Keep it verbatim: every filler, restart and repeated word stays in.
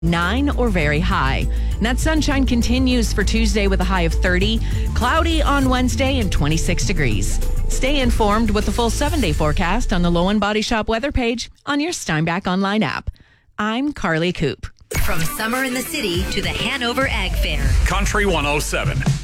nine or very high. And that sunshine continues for Tuesday with a high of thirty. Cloudy on Wednesday and twenty-six degrees. Stay informed with the full seven-day forecast on the Low End Body Shop weather page on your Steinbach Online app. I'm Carly Coop. From summer in the city to the Hanover Ag Fair. Country one oh seven.